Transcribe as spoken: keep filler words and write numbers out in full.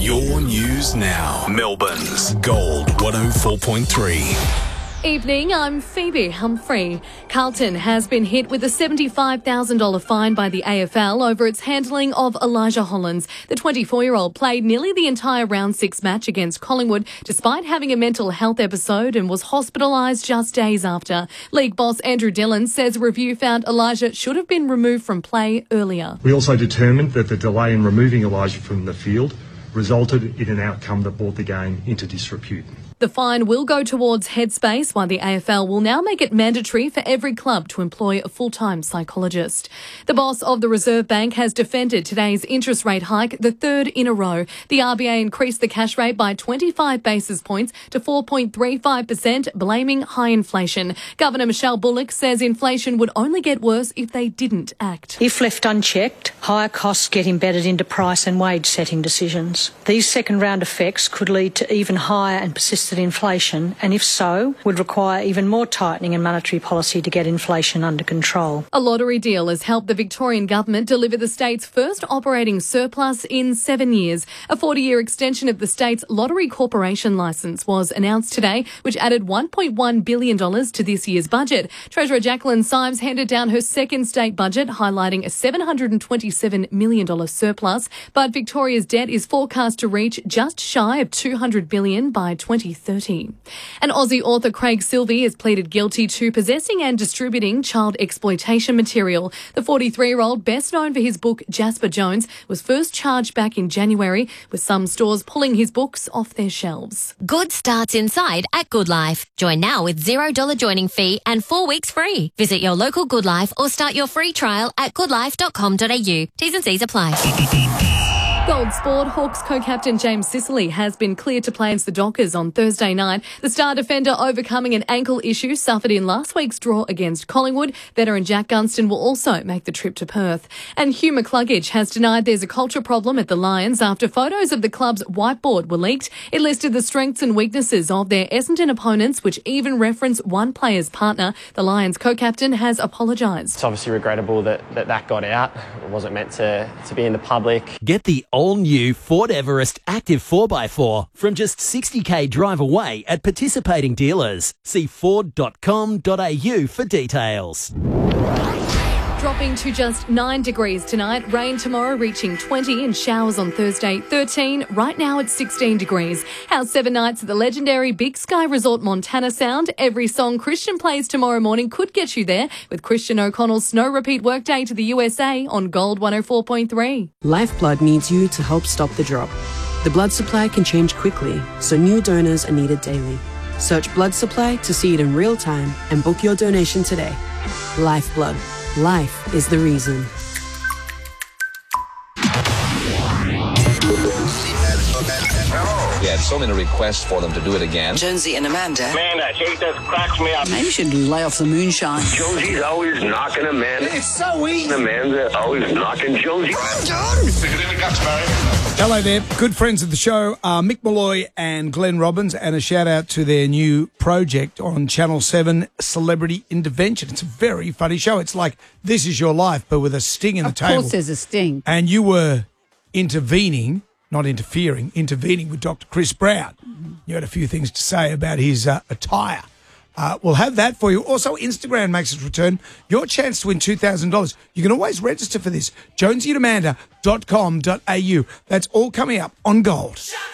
Your news now. Melbourne's Gold one oh four point three. Evening, I'm Phoebe Humphrey. Carlton has been hit with a seventy-five thousand dollars fine by the A F L over its handling of Elijah Hollands. The twenty-four-year-old played nearly the entire round six match against Collingwood despite having a mental health episode and was hospitalised just days after. League boss Andrew Dillon says a review found Elijah should have been removed from play earlier. We also determined that the delay in removing Elijah from the field resulted in an outcome that brought the game into disrepute. The fine will go towards Headspace, while the A F L will now make it mandatory for every club to employ a full-time psychologist. The boss of the Reserve Bank has defended today's interest rate hike, the third in a row. The R B A increased the cash rate by twenty-five basis points to four point three five percent, blaming high inflation. Governor Michelle Bullock says inflation would only get worse if they didn't act. If left unchecked, higher costs get embedded into price and wage setting decisions. These second-round effects could lead to even higher and persistent inflation, and if so, would require even more tightening in monetary policy to get inflation under control. A lottery deal has helped the Victorian government deliver the state's first operating surplus in seven years. A forty-year extension of the state's lottery corporation licence was announced today, which added one point one billion dollars to this year's budget. Treasurer Jacqueline Symes handed down her second state budget, highlighting a seven hundred twenty-seven million dollars surplus, but Victoria's debt is forecast to reach just shy of two hundred billion dollars by twenty thirty. And Aussie author Craig Silvey has pleaded guilty to possessing and distributing child exploitation material. The forty-three-year-old, best known for his book Jasper Jones, was first charged back in January, with some stores pulling his books off their shelves. Good starts inside at Good Life. Join now with zero dollars joining fee and four weeks free. Visit your local Good Life or start your free trial at good life dot com dot a u. T's and C's apply. Gold Sport, Hawks co-captain James Sicily has been cleared to play against the Dockers on Thursday night. The star defender overcoming an ankle issue suffered in last week's draw against Collingwood. Veteran Jack Gunston will also make the trip to Perth. And Hugh McCluggage has denied there's a culture problem at the Lions after photos of the club's whiteboard were leaked. It listed the strengths and weaknesses of their Essendon opponents, which even reference one player's partner. The Lions co-captain has apologised. It's obviously regrettable that that, that got out. It wasn't meant to, to be in the public. Get the all-new Ford Everest Active four by four from just sixty k drive away at participating dealers. See ford dot com dot a u for details. Dropping to just nine degrees tonight, rain tomorrow reaching twenty and showers on Thursday, thirteen. Right now it's sixteen degrees. Our seven nights at the legendary Big Sky Resort Montana Sound. Every song Christian plays tomorrow morning could get you there with Christian O'Connell's Snow Repeat Workday to the U S A on Gold one oh four point three. Lifeblood needs you to help stop the drop. The blood supply can change quickly, so new donors are needed daily. Search blood supply to see it in real time and book your donation today. Lifeblood. Life is the reason. We had so many requests for them to do it again. Jonesy and Amanda. Man, that shit just cracks me up. Maybe you should lay off the moonshine. Jonesy's always knocking Amanda. It's so easy. Amanda always knocking Jonesy. Stick it in the guts, Barry. Hello there. Good friends of the show are Mick Malloy and Glenn Robbins, and a shout out to their new project on Channel seven, Celebrity Intervention. It's a very funny show. It's like This Is Your Life, but with a sting in the table. Of course there's a sting. And you were intervening, not interfering, intervening with Doctor Chris Brown. Mm-hmm. You had a few things to say about his uh, attire. Uh, we'll have that for you. Also, Instagram makes its return. Your chance to win two thousand dollars. You can always register for this. jonesy and amanda dot com dot a u. That's all coming up on Gold.